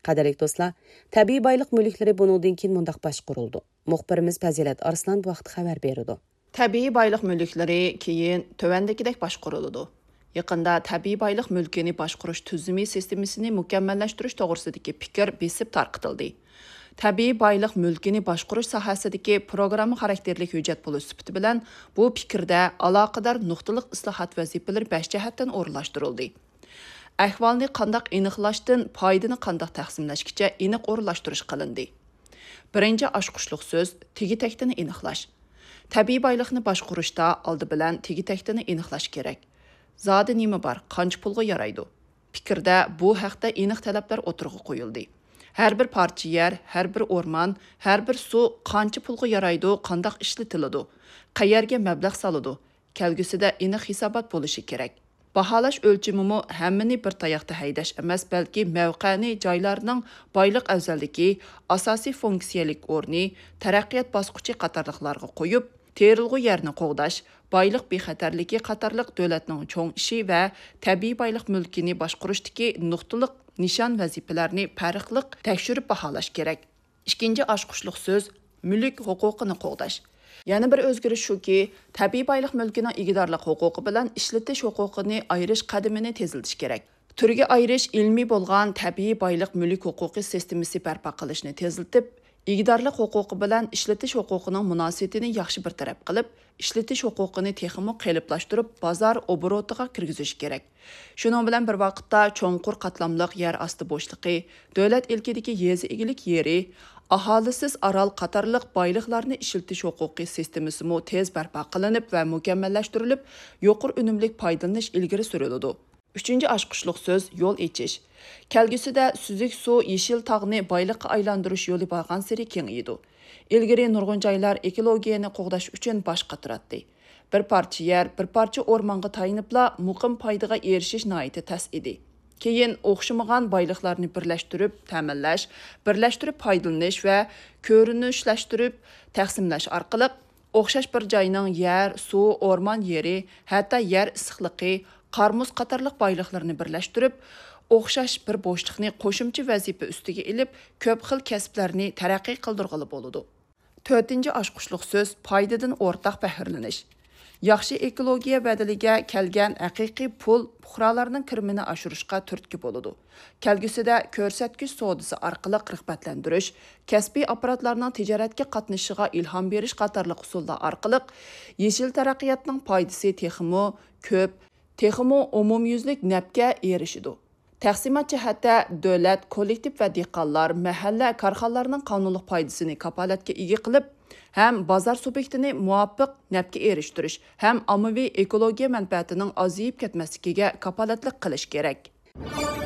Qadarlik do'stlar, tabiiy boyliq mulklari buningdan keyin mundaq boshqarildi. Muxbirimiz Fazilat Arslan bu vaqt xabar berdi. Tabiiy boyliq mulklari keyin tövəndəkidək başquruldu. Yaqında tabiiy boyliq mulkini boshqarish tuzumi sistemasini mukammallashtirish to'g'risidagi fikr besib tarqatildi. Tabiiy boyliq mulkini boshqarish sohasidagi programma xarakterli hujjat bo'lish sifati bilan bu fikrda aloqador nuqtaliq islohot vazifalari 5 jihatdan o'rinlashtirildi. Ahvolni qandaq aniqlashdan foydani qandaq taqsimlashgacha aniq o'rinlashtirish qilindi. Birinchi oshqushliq so'z tegi-taktini aniqlash. Tabiiy boyliqni boshqarishda oldi bilan tegi-taktini aniqlash kerak. Zodi nima bor, qancha pulga yaraydi? Fikrda bu haqda aniq talablar o'tirg'i qo'yildi. Har bir parcha yer, har bir o'rmon, har bir suv qancha pulga yaraydi, qandaq ishlatiladi, qayerga mablag' soladi, kelgusida aniq hisobot bo'lishi kerak. Baholash o'lchimimi hammani bir tayoqda haydash emas, balki mavqani joylarning boyliq afzalligi, asosiy funksiyalik o'rni, taraqqiyot bosqichi qatorliqlarga qo'yib, terilg'u yerni qo'g'dash, boyliq bexatarligi qatorliq davlatning cho'ng ishi va tabiiy boyliq mulkini boshqarishdagi nuqtaliq nishon vazifalarni farqli tekshirib baholash kerak. Ikkinchi oshqushliq so'z mulk huquqini qo'g'dash. Yana bir o'zgarish shuki, tabiiy boyliq mulkining igidorlik huquqi bilan ishlatish huquqini ayirish qadamini tezlatish kerak. Turga ayirish ilmiy bo'lgan tabiiy boyliq mulk huquqi sistemasi barpo qilishni tezlatib, igidorlik huquqi bilan ishlatish huquqining munosabatini yaxshi bir taraf qilib, ishlatish huquqini texmo qeliplashtirib, bozor oborotiga kirgizish kerak. Shuning bilan bir vaqtda cho'nqur qatlamliq yer osti bo'shliqi, davlat ilkidagi yezi egilik yeri, aholisiz orol qatorliq boyliqlarni ishlatish huquqiy sistemasi tez barpo qilinib va mukammallashtirilib, yuqori unumli foydalanish ilgari suriladi. Uchinchi oshqushliq so'z yo'l echish. Kelgusida suzuk suv yeshil tog'ni boyliqqa aylantirish yo'li borgan sari kengaydi. Ilgari nurg'un joylar ekologiyani qo'g'dash uchun bosh qotiratdi. Bir parcha yer, bir parcha o'rmonga tayinibla muqim foydaga erishish nihoyatda tas edi. Keyin o'xshamagan boyliqlarni birlashtirib, ta'minlash, birlashtirib foydalanish va ko'rinishlashtirib taqsimlash orqali o'xshash bir joyning yer, suv, o'rmon yeri, hatto yer issiqligi, qarmuz qatorliq boyliqlarni birlashtirib, o'xshash bir bo'shliqni qo'shimcha vazifa ustiga ilib, ko'p xil kasblarni taraqqiy qildirg'ili bo'ladi. To'rtinchi oshqushliq so'z foydadan o'rtaq bahralanish. Yaxshi ekologiya badaliga kelgan haqiqiy pul fuqarolarning kirmini oshirishga turtki bo'ladi. Kelgusida ko'rsatkich savdosi orqali rag'batlantirish, kasbiy apparatlarning tijoratga qatnashishiga ilhom berish qatorliq usullar orqali yeshil taraqqiyotning foydasi texmo ko'p, texmo umumyuzlik nafga erishidi. Taqsimot jihatda davlat, kollektiv va dehqonlar, mahalla korxonalarining qonunli foydasini kapolatga ega qilib, ham bozor subyektini muvofiq nafga erishtirish, ham ommaviy ekologiya manfaatining ozayib ketmasligiga kapolatlik qilish kerak.